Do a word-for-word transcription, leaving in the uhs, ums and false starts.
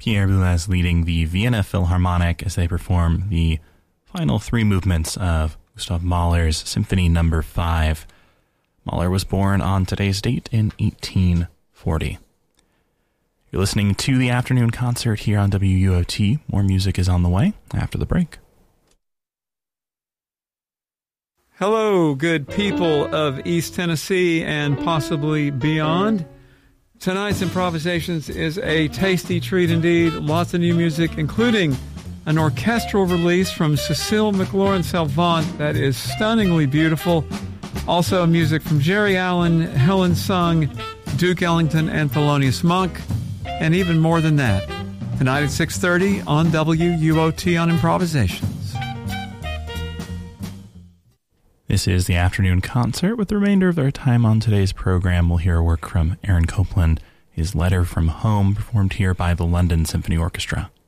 Pierre Boulez leading the Vienna Philharmonic as they perform the final three movements of Gustav Mahler's Symphony Number five. Mahler was born on today's date in eighteen forty. You're listening to the afternoon concert here on W U O T. More music is on the way after the break. Hello, good people of East Tennessee and possibly beyond. Tonight's Improvisations is a tasty treat indeed. Lots of new music, including an orchestral release from Cecile McLaurin-Salvant that is stunningly beautiful. Also music from Jerry Allen, Helen Sung, Duke Ellington, and Thelonious Monk, and even more than that. Tonight at six thirty on W U O T on Improvisations. This is the afternoon concert. With the remainder of our time on today's program, we'll hear a work from Aaron Copland, his Letter from Home, performed here by the London Symphony Orchestra.